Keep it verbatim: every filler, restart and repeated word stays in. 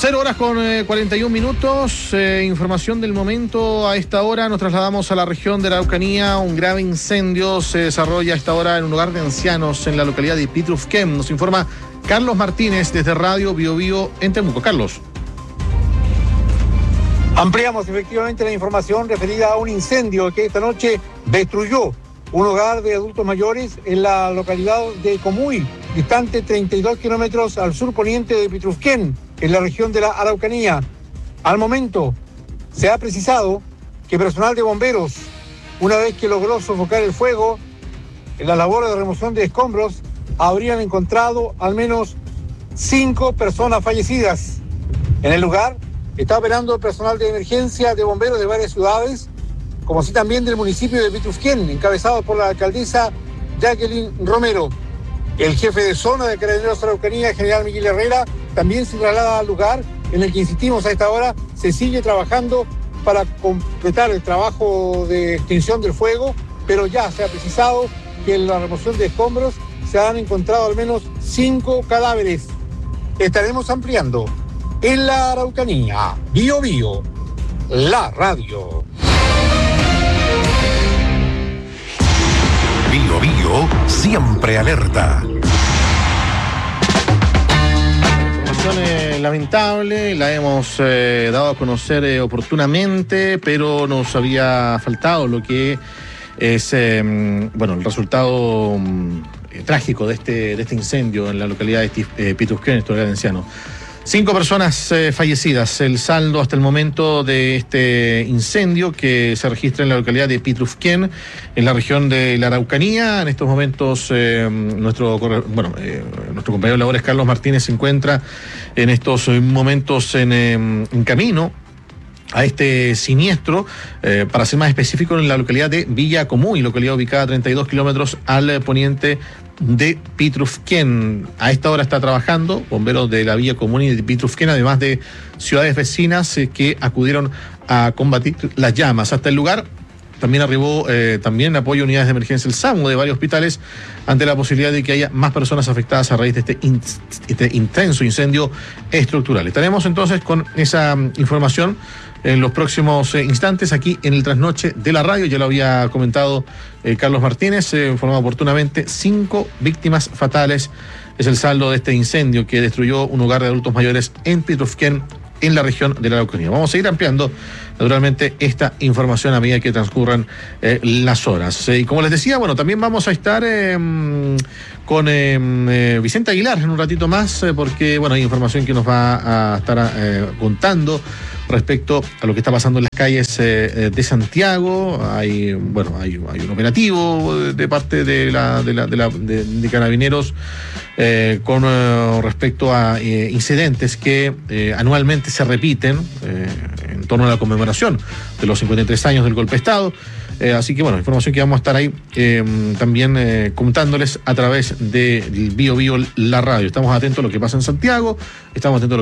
Cero horas con eh, cuarenta y un minutos, eh, información del momento. A esta hora nos trasladamos a la región de la Araucanía. Un grave incendio se desarrolla a esta hora en un hogar de ancianos en la localidad de Pitrufquén. Nos informa Carlos Martínez desde Radio Bio Bio en Temuco. Carlos. Ampliamos efectivamente la información referida a un incendio que esta noche destruyó un hogar de adultos mayores en la localidad de Comuy, distante treinta y dos kilómetros al sur poniente de Pitrufquén, en la región de la Araucanía. Al momento se ha precisado que personal de bomberos, una vez que logró sofocar el fuego, en la labor de remoción de escombros, habrían encontrado al menos cinco personas fallecidas. En el lugar está operando el personal de emergencia de bomberos de varias ciudades, como así también del municipio de Pitrufquén, encabezado por la alcaldesa Jacqueline Romero. El jefe de zona de Carabineros Araucanía, general Miguel Herrera, también se traslada al lugar en el que, insistimos, a esta hora se sigue trabajando para completar el trabajo de extinción del fuego, pero ya se ha precisado que en la remoción de escombros se han encontrado al menos cinco cadáveres. Estaremos ampliando en la Araucanía. Bio Bio, la radio. Bio Bio, siempre alerta. Eh, lamentable, la hemos eh, dado a conocer eh, oportunamente, pero nos había faltado lo que es eh, bueno, el resultado eh, trágico de este, de este incendio en la localidad de eh, Pitrufquén, en este hogar de ancianos. Cinco personas eh, fallecidas, el saldo hasta el momento de este incendio que se registra en la localidad de Pitrufquén, en la región de la Araucanía. En estos momentos eh, nuestro, bueno, eh, nuestro compañero de labores Carlos Martínez se encuentra en estos momentos en, eh, en camino a este siniestro, eh, para ser más específico, en la localidad de Villa Comuy, localidad ubicada a treinta y dos kilómetros al poniente de Pitrufquén. A esta hora está trabajando bomberos de la Villa Comuy y de Pitrufquén, además de ciudades vecinas eh, que acudieron a combatir las llamas. Hasta el lugar también arribó eh, también apoyo a unidades de emergencia el SAMU de varios hospitales ante la posibilidad de que haya más personas afectadas a raíz de este, in, este intenso incendio estructural. Estaremos entonces con esa um, información en los próximos eh, instantes aquí en el Trasnoche de la radio. Ya lo había comentado eh, Carlos Martínez, eh, informado oportunamente, cinco víctimas fatales es el saldo de este incendio que destruyó un hogar de adultos mayores en Pitrufquén, en la región de la Araucanía. Vamos a seguir ampliando naturalmente esta información a medida que transcurran eh, las horas. Eh, y como les decía, bueno, también vamos a estar eh, con eh, eh, Vicente Aguilar en un ratito más, eh, porque bueno, hay información que nos va a estar eh, contando respecto a lo que está pasando en las calles eh, de Santiago. Hay, bueno, hay, hay un operativo de parte de la de, la, de, la, de, de Carabineros eh, con eh, respecto a eh, incidentes que eh, anualmente se repiten eh, en torno a la conmemoración de los cincuenta y tres años del golpe de Estado. Eh, así que bueno, información que vamos a estar ahí eh, también eh, contándoles a través de Bio Bio, la radio. Estamos atentos a lo que pasa en Santiago, estamos atentos a lo